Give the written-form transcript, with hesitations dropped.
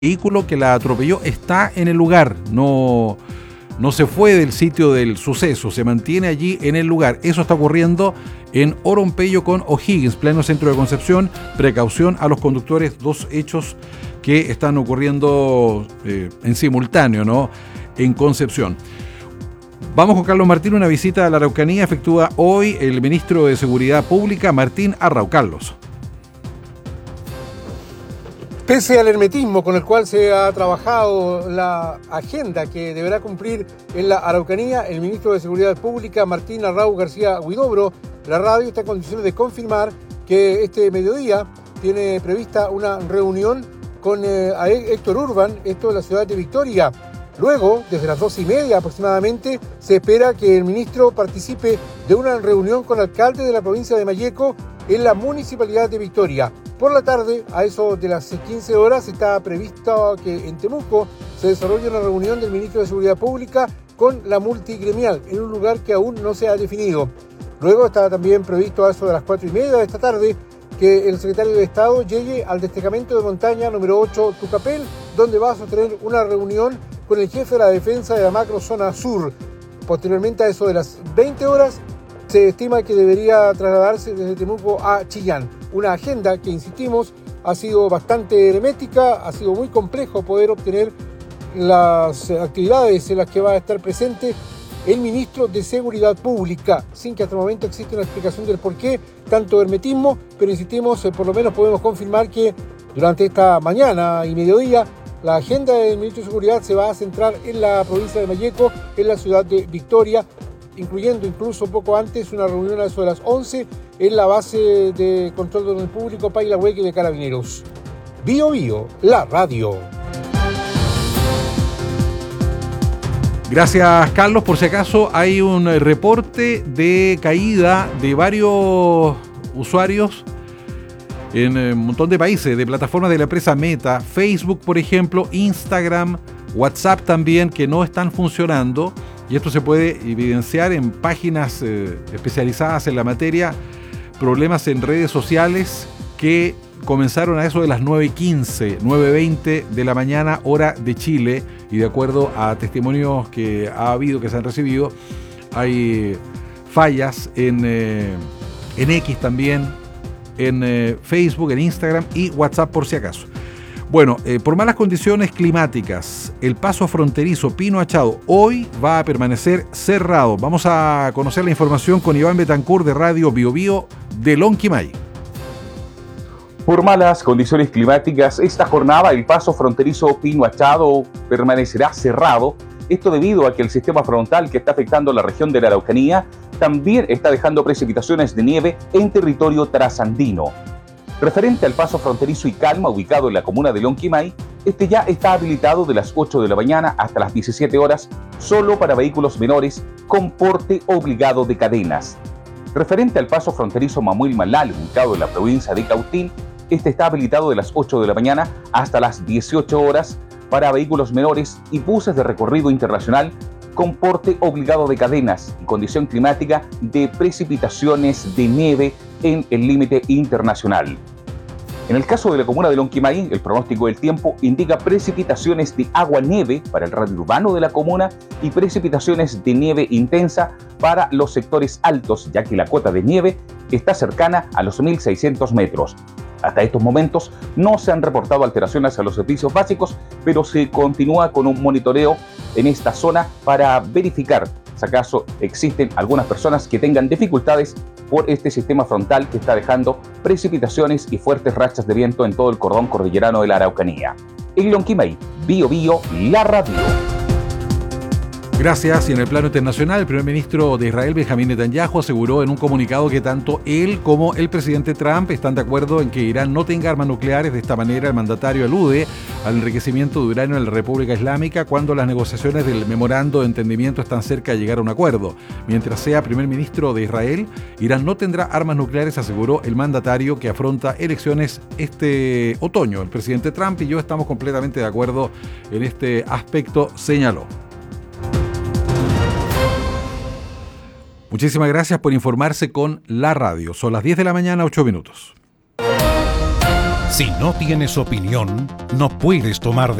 vehículo que la atropelló está en el lugar, no se fue del sitio del suceso, se mantiene allí en el lugar. Eso está ocurriendo en Oropello con O'Higgins, pleno centro de Concepción. Precaución a los conductores, dos hechos que están ocurriendo en simultáneo, ¿no?, en Concepción. Vamos con Carlos Martín. Una visita a la Araucanía efectúa hoy el ministro de Seguridad Pública, Martín Arrau. Carlos. Pese al hermetismo con el cual se ha trabajado la agenda que deberá cumplir en la Araucanía, el ministro de Seguridad Pública, Martín Arrau García Huidobro, la radio está en condiciones de confirmar que este mediodía tiene prevista una reunión con Héctor Urban, esto en la ciudad de Victoria. Luego, desde las 2:30 aproximadamente, se espera que el ministro participe de una reunión con alcaldes de la provincia de Malleco en la municipalidad de Victoria. Por la tarde, a eso de las 15 horas, está previsto que en Temuco se desarrolle una reunión del ministro de Seguridad Pública con la multigremial, en un lugar que aún no se ha definido. Luego está también previsto a eso de las 4:30 de esta tarde que el secretario de Estado llegue al destacamento de montaña número 8 Tucapel, donde va a sostener una reunión con el jefe de la defensa de la macrozona sur. Posteriormente, a eso de las 20 horas, se estima que debería trasladarse desde Temuco a Chillán. Una agenda que, insistimos, ha sido bastante hermética, ha sido muy complejo poder obtener las actividades en las que va a estar presente el ministro de Seguridad Pública, sin que hasta el momento existe una explicación del por qué tanto hermetismo, pero insistimos, por lo menos podemos confirmar que durante esta mañana y mediodía la agenda del ministro de Seguridad se va a centrar en la provincia de Malleco, en la ciudad de Victoria, incluyendo incluso poco antes una reunión a eso de las 11 en la base de control de orden público Pailahueque de Carabineros. Bio Bio, la radio. Gracias, Carlos. Por si acaso hay un reporte de caída de varios usuarios en un montón de países, de plataformas de la empresa Meta, Facebook, por ejemplo, Instagram, WhatsApp también, que no están funcionando. Y esto se puede evidenciar en páginas especializadas en la materia, problemas en redes sociales que comenzaron a eso de las 9:15, 9:20 de la mañana, hora de Chile, y de acuerdo a testimonios que ha habido, que se han recibido, hay fallas en X también, en Facebook, en Instagram y WhatsApp por si acaso. Bueno, por malas condiciones climáticas, el paso fronterizo Pino Achado hoy va a permanecer cerrado. Vamos a conocer la información con Iván Betancourt de Radio Bio Bio de Lonquimay. Por malas condiciones climáticas, esta jornada el paso fronterizo Pino Achado permanecerá cerrado. Esto debido a que el sistema frontal que está afectando la región de la Araucanía también está dejando precipitaciones de nieve en territorio trasandino. Referente al paso fronterizo Icalma, ubicado en la comuna de Lonquimay, este ya está habilitado de las 8 de la mañana hasta las 17 horas, solo para vehículos menores con porte obligado de cadenas. Referente al paso fronterizo Mamuil-Malal, ubicado en la provincia de Cautín, este está habilitado de las 8 de la mañana hasta las 18 horas para vehículos menores y buses de recorrido internacional con porte obligado de cadenas y condición climática de precipitaciones de nieve en el límite internacional. En el caso de la comuna de Lonquimay, el pronóstico del tiempo indica precipitaciones de agua-nieve para el radio urbano de la comuna y precipitaciones de nieve intensa para los sectores altos, ya que la cota de nieve está cercana a los 1.600 metros. Hasta estos momentos no se han reportado alteraciones a los servicios básicos, pero se continúa con un monitoreo en esta zona para verificar si acaso existen algunas personas que tengan dificultades por este sistema frontal que está dejando precipitaciones y fuertes rachas de viento en todo el cordón cordillerano de la Araucanía. En Lonquimay, Bio Bio, la radio. Gracias. Y en el plano internacional, el primer ministro de Israel, Benjamín Netanyahu, aseguró en un comunicado que tanto él como el presidente Trump están de acuerdo en que Irán no tenga armas nucleares. De esta manera, el mandatario alude al enriquecimiento de uranio en la República Islámica cuando las negociaciones del memorando de entendimiento están cerca de llegar a un acuerdo. Mientras sea primer ministro de Israel, Irán no tendrá armas nucleares, aseguró el mandatario que afronta elecciones este otoño. El presidente Trump y yo estamos completamente de acuerdo en este aspecto, señaló. Muchísimas gracias por informarse con la radio. Son las 10 de la mañana, 8 minutos. Si no tienes opinión, no puedes tomar